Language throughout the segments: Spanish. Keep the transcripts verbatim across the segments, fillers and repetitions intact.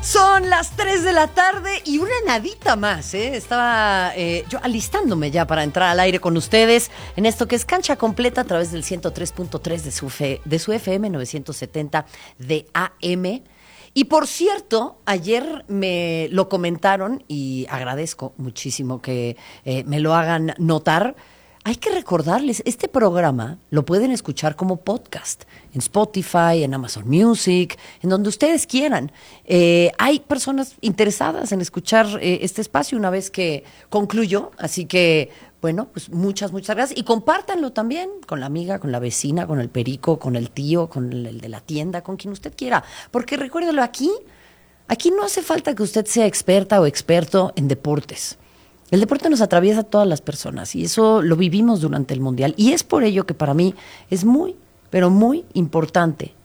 Son las tres de la tarde y una nadita más, ¿eh? Estaba eh, yo alistándome ya para entrar al aire con ustedes en esto que es Cancha Completa a través del ciento tres punto tres de su, fe, de su F M novecientos setenta de A M. Y por cierto, ayer me lo comentaron y agradezco muchísimo que eh, me lo hagan notar. Hay que recordarles, este programa lo pueden escuchar como podcast en Spotify, en Amazon Music, en donde ustedes quieran. Eh, hay personas interesadas en escuchar eh, este espacio una vez que concluyó, así que, bueno, pues muchas, muchas gracias. Y compártanlo también con la amiga, con la vecina, con el perico, con el tío, con el, el de la tienda, con quien usted quiera. Porque recuérdelo, aquí, aquí no hace falta que usted sea experta o experto en deportes. El deporte nos atraviesa a todas las personas y eso lo vivimos durante el Mundial. Y es por ello que para mí es muy, pero muy importante,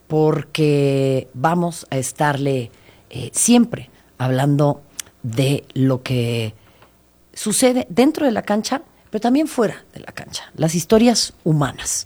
porque vamos a estarle eh, siempre hablando de lo que sucede dentro de la cancha, pero también fuera de la cancha, las historias humanas.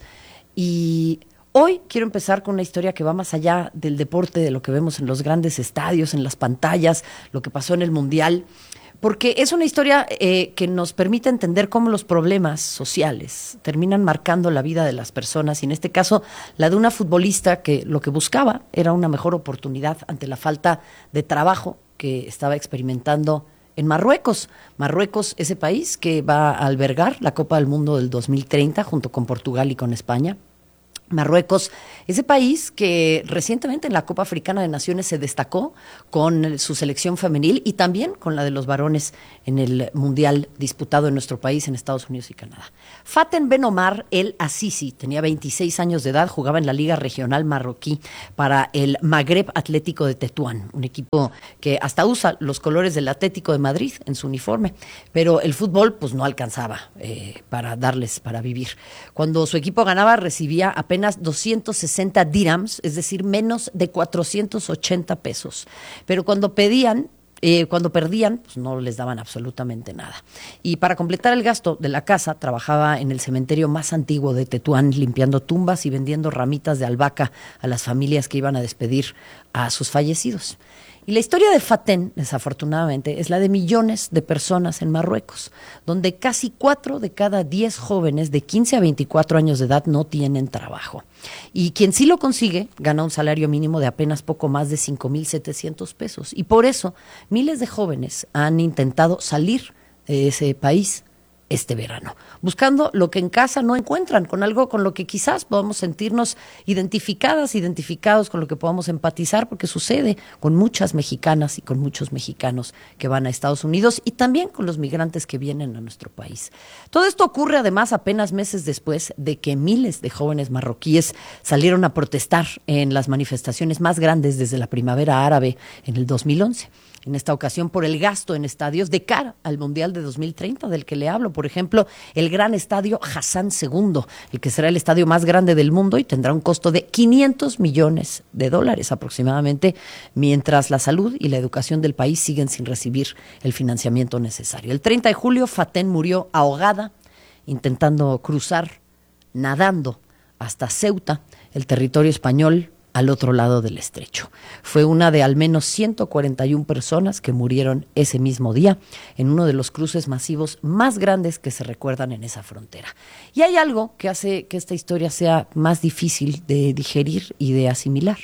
Y hoy quiero empezar con una historia que va más allá del deporte, de lo que vemos en los grandes estadios, en las pantallas, lo que pasó en el Mundial, porque es una historia eh, que nos permite entender cómo los problemas sociales terminan marcando la vida de las personas, y en este caso la de una futbolista que lo que buscaba era una mejor oportunidad ante la falta de trabajo que estaba experimentando en Marruecos. Marruecos, ese país que va a albergar la Copa del Mundo del dos mil treinta junto con Portugal y con España. Marruecos, ese país que recientemente en la Copa Africana de Naciones se destacó con su selección femenil y también con la de los varones en el Mundial disputado en nuestro país, en Estados Unidos y Canadá. Faten Ben Omar El Azizi tenía veintiséis años de edad, jugaba en la Liga Regional Marroquí para el Magreb Atlético de Tetuán, un equipo que hasta usa los colores del Atlético de Madrid en su uniforme, pero el fútbol pues no alcanzaba eh, para darles para vivir. Cuando su equipo ganaba recibía apenas apenas doscientos sesenta dirhams, es decir, menos de cuatrocientos ochenta pesos. Pero cuando pedían, eh, cuando perdían, pues no les daban absolutamente nada. Y para completar el gasto de la casa, trabajaba en el cementerio más antiguo de Tetuán, limpiando tumbas y vendiendo ramitas de albahaca a las familias que iban a despedir a sus fallecidos. Y la historia de Faten, desafortunadamente, es la de millones de personas en Marruecos, donde casi cuatro de cada diez jóvenes de quince a veinticuatro años de edad no tienen trabajo. Y quien sí lo consigue gana un salario mínimo de apenas poco más de cinco mil setecientos pesos. Y por eso miles de jóvenes han intentado salir de ese país este verano, buscando lo que en casa no encuentran, con algo con lo que quizás podamos sentirnos identificadas, identificados, con lo que podamos empatizar, porque sucede con muchas mexicanas y con muchos mexicanos que van a Estados Unidos y también con los migrantes que vienen a nuestro país. Todo esto ocurre además apenas meses después de que miles de jóvenes marroquíes salieron a protestar en las manifestaciones más grandes desde la primavera árabe en el dos mil once. En esta ocasión por el gasto en estadios de cara al Mundial de dos mil treinta, del que le hablo. Por ejemplo, el gran estadio Hassan segundo, el que será el estadio más grande del mundo y tendrá un costo de quinientos millones de dólares aproximadamente, mientras la salud y la educación del país siguen sin recibir el financiamiento necesario. El treinta de julio, Faten murió ahogada intentando cruzar, nadando hasta Ceuta, el territorio español, al otro lado del estrecho. Fue una de al menos ciento cuarenta y una personas que murieron ese mismo día en uno de los cruces masivos más grandes que se recuerdan en esa frontera. Y hay algo que hace que esta historia sea más difícil de digerir y de asimilar.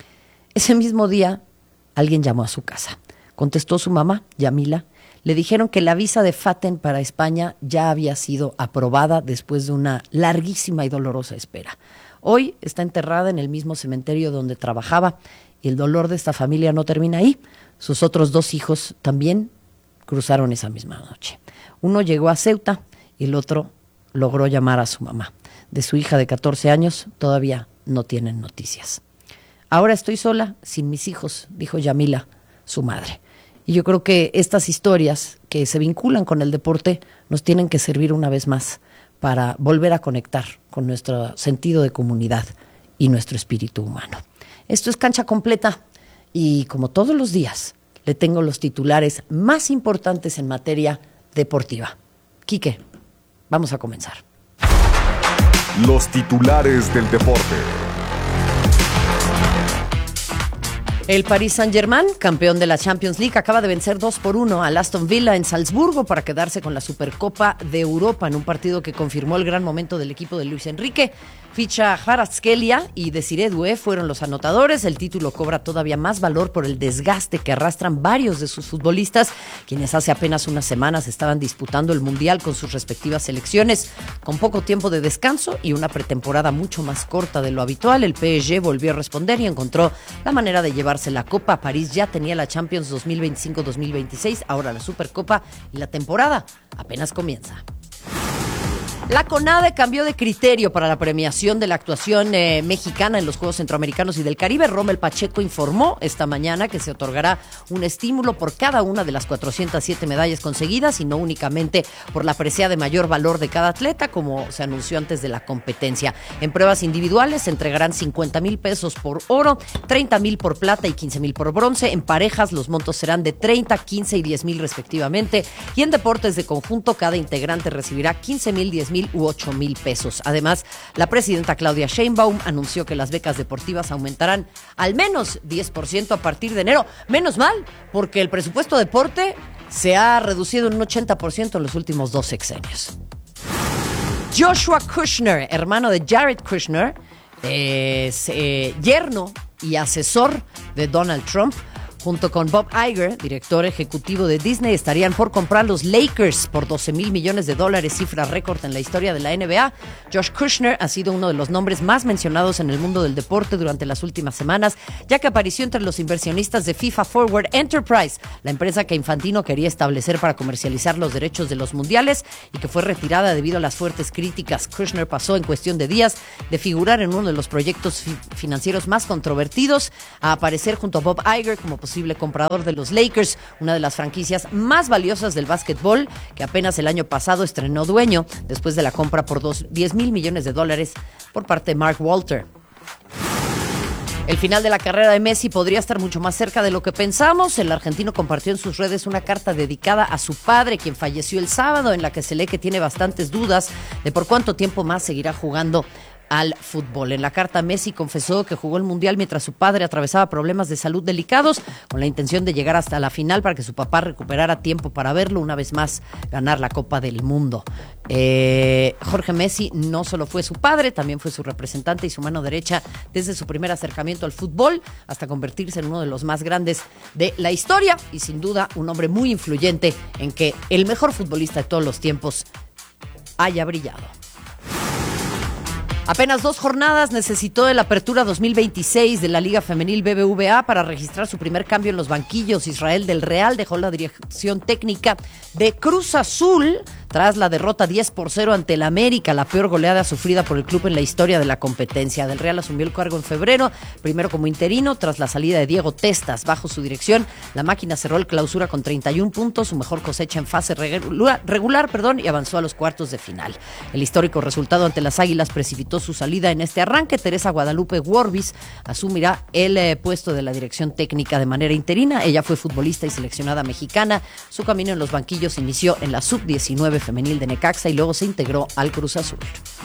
Ese mismo día, alguien llamó a su casa. Contestó su mamá, Yamila. Le dijeron que la visa de Faten para España ya había sido aprobada después de una larguísima y dolorosa espera. Hoy está enterrada en el mismo cementerio donde trabajaba y el dolor de esta familia no termina ahí. Sus otros dos hijos también cruzaron esa misma noche. Uno llegó a Ceuta y el otro logró llamar a su mamá. De su hija de catorce años todavía no tienen noticias. Ahora estoy sola, sin mis hijos, dijo Yamila, su madre. Y yo creo que estas historias que se vinculan con el deporte nos tienen que servir una vez más para volver a conectar con nuestro sentido de comunidad y nuestro espíritu humano. Esto es Cancha Completa y como todos los días le tengo los titulares más importantes en materia deportiva. Quique, vamos a comenzar. Los titulares del deporte. El Paris Saint-Germain, campeón de la Champions League, acaba de vencer dos por uno al Aston Villa en Salzburgo para quedarse con la Supercopa de Europa en un partido que confirmó el gran momento del equipo de Luis Enrique. Ficha Kvaratskhelia y Desiree Doué fueron los anotadores. El título cobra todavía más valor por el desgaste que arrastran varios de sus futbolistas, quienes hace apenas unas semanas estaban disputando el Mundial con sus respectivas selecciones. Con poco tiempo de descanso y una pretemporada mucho más corta de lo habitual, el P S G volvió a responder y encontró la manera de llevarse la Copa. París ya tenía la Champions dos mil veinticinco dos mil veintiséis, ahora la Supercopa, y la temporada apenas comienza. La CONADE cambió de criterio para la premiación de la actuación eh, mexicana en los Juegos Centroamericanos y del Caribe. Rommel Pacheco informó esta mañana que se otorgará un estímulo por cada una de las cuatrocientas siete medallas conseguidas y no únicamente por la presea de mayor valor de cada atleta, como se anunció antes de la competencia. En pruebas individuales se entregarán cincuenta mil pesos por oro, treinta mil por plata y quince mil por bronce. En parejas los montos serán de treinta, quince y diez mil respectivamente. Y en deportes de conjunto cada integrante recibirá quince mil, diez mil u ocho mil pesos. Además, la presidenta Claudia Sheinbaum anunció que las becas deportivas aumentarán al menos diez por ciento a partir de enero. Menos mal, porque el presupuesto de deporte se ha reducido en un ochenta por ciento en los últimos dos sexenios. Joshua Kushner, hermano de Jared Kushner, es eh, yerno y asesor de Donald Trump, junto con Bob Iger, director ejecutivo de Disney, estarían por comprar los Lakers por doce mil millones de dólares, cifra récord en la historia de la N B A. Josh Kushner ha sido uno de los nombres más mencionados en el mundo del deporte durante las últimas semanas, ya que apareció entre los inversionistas de FIFA Forward Enterprise, la empresa que Infantino quería establecer para comercializar los derechos de los mundiales y que fue retirada debido a las fuertes críticas. Kushner pasó en cuestión de días de figurar en uno de los proyectos fi- financieros más controvertidos a aparecer junto a Bob Iger como posible comprador de los Lakers, una de las franquicias más valiosas del básquetbol, que apenas el año pasado estrenó dueño después de la compra por diez mil millones de dólares por parte de Mark Walter. El final de la carrera de Messi podría estar mucho más cerca de lo que pensamos. El argentino compartió en sus redes una carta dedicada a su padre, quien falleció el sábado, en la que se lee que tiene bastantes dudas de por cuánto tiempo más seguirá jugando al fútbol. En la carta, Messi confesó que jugó el Mundial mientras su padre atravesaba problemas de salud delicados, con la intención de llegar hasta la final para que su papá recuperara tiempo para verlo una vez más ganar la Copa del Mundo. Eh, Jorge Messi no solo fue su padre, también fue su representante y su mano derecha desde su primer acercamiento al fútbol hasta convertirse en uno de los más grandes de la historia y sin duda un hombre muy influyente en que el mejor futbolista de todos los tiempos haya brillado. Apenas dos jornadas necesitó el Apertura dos mil veintiséis de la Liga Femenil B B V A para registrar su primer cambio en los banquillos. Israel del Real dejó la dirección técnica de Cruz Azul tras la derrota diez por cero ante el América, la peor goleada sufrida por el club en la historia de la competencia. Del Real asumió el cargo en febrero, primero como interino, tras la salida de Diego Testas. Bajo su dirección, la máquina cerró el clausura con treinta y un puntos, su mejor cosecha en fase regular, regular perdón, y avanzó a los cuartos de final. El histórico resultado ante las Águilas precipitó su salida en este arranque. Teresa Guadalupe Worbis asumirá el eh, puesto de la dirección técnica de manera interina. Ella fue futbolista y seleccionada mexicana. Su camino en los banquillos inició en la sub diecinueve femenil de Necaxa y luego se integró al Cruz Azul.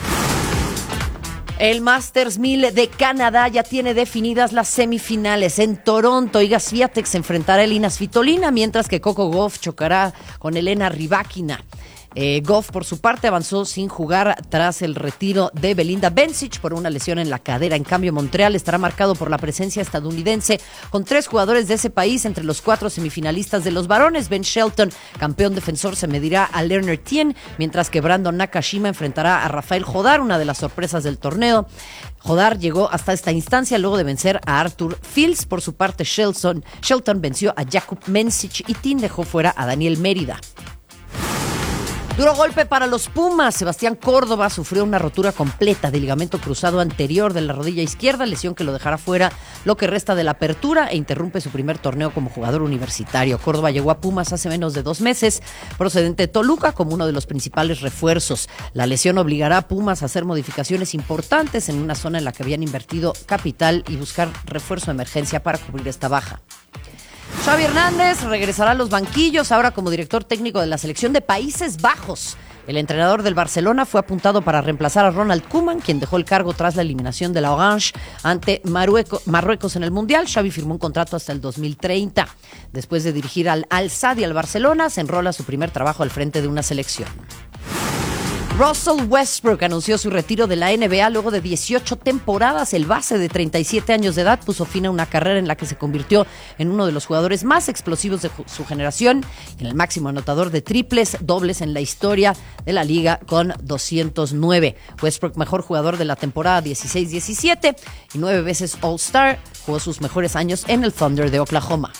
El Masters mil de Canadá ya tiene definidas las semifinales. En Toronto, Iga Swiatek se enfrentará a Elina Svitolina, mientras que Coco Gauff chocará con Elena Rybakina. Eh, Gauff, por su parte, avanzó sin jugar tras el retiro de Belinda Bencic por una lesión en la cadera. En cambio, Montreal estará marcado por la presencia estadounidense, con tres jugadores de ese país entre los cuatro semifinalistas de los varones. Ben Shelton, campeón defensor, se medirá a Lerner Tien, mientras que Brandon Nakashima enfrentará a Rafael Jodar, una de las sorpresas del torneo. Jodar llegó hasta esta instancia luego de vencer a Arthur Fils. Por su parte, Shelton, Shelton venció a Jakub Mensik y Tien dejó fuera a Daniel Mérida. Duro golpe para los Pumas. Sebastián Córdoba sufrió una rotura completa del ligamento cruzado anterior de la rodilla izquierda, lesión que lo dejará fuera lo que resta de la apertura e interrumpe su primer torneo como jugador universitario. Córdoba llegó a Pumas hace menos de dos meses, procedente de Toluca, como uno de los principales refuerzos. La lesión obligará a Pumas a hacer modificaciones importantes en una zona en la que habían invertido capital y buscar refuerzo de emergencia para cubrir esta baja. Xavi Hernández regresará a los banquillos ahora como director técnico de la selección de Países Bajos. El entrenador del Barcelona fue apuntado para reemplazar a Ronald Koeman, quien dejó el cargo tras la eliminación de la Orange ante Marruecos, Marruecos en el Mundial. Xavi firmó un contrato hasta el dos mil treinta. Después de dirigir al Al-Sadd y al Barcelona, se enrola su primer trabajo al frente de una selección. Russell Westbrook anunció su retiro de la N B A luego de dieciocho temporadas. El base de treinta y siete años de edad puso fin a una carrera en la que se convirtió en uno de los jugadores más explosivos de su generación, en el máximo anotador de triples, dobles en la historia de la liga con doscientos nueve. Westbrook, mejor jugador de la temporada dieciséis diecisiete y nueve veces All-Star, jugó sus mejores años en el Thunder de Oklahoma.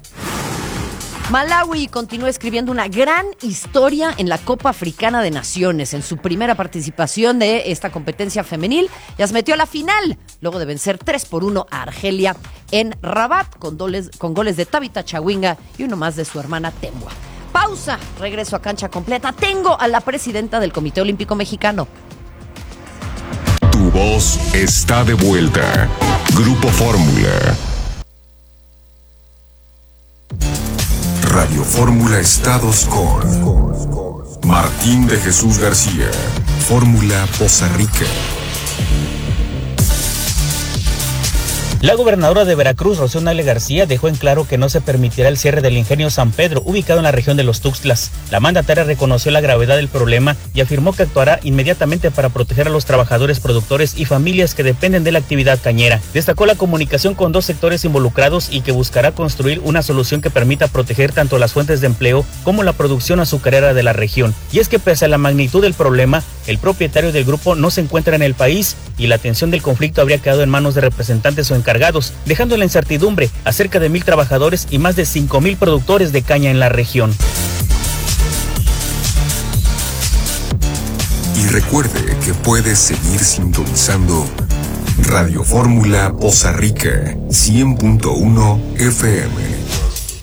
Malawi continúa escribiendo una gran historia en la Copa Africana de Naciones. En su primera participación de esta competencia femenil, ya se metió a la final, luego de vencer tres por uno a Argelia en Rabat, con, doles, con goles de Tabitha Chawinga y uno más de su hermana Temwa. Pausa, regreso a Cancha Completa. Tengo a la presidenta del Comité Olímpico Mexicano. Tu voz está de vuelta. Grupo Fórmula. Radio Fórmula Estados con Martín de Jesús García. Fórmula Poza Rica. La gobernadora de Veracruz, Rocío Nale García, dejó en claro que no se permitirá el cierre del ingenio San Pedro, ubicado en la región de Los Tuxtlas. La mandataria reconoció la gravedad del problema y afirmó que actuará inmediatamente para proteger a los trabajadores, productores y familias que dependen de la actividad cañera. Destacó la comunicación con dos sectores involucrados y que buscará construir una solución que permita proteger tanto las fuentes de empleo como la producción azucarera de la región. Y es que pese a la magnitud del problema, el propietario del grupo no se encuentra en el país y la atención del conflicto habría quedado en manos de representantes o encargados, dejando la incertidumbre a cerca de mil trabajadores y más de cinco mil productores de caña en la región. Y recuerde que puedes seguir sintonizando Radio Fórmula Poza Rica cien punto uno F M.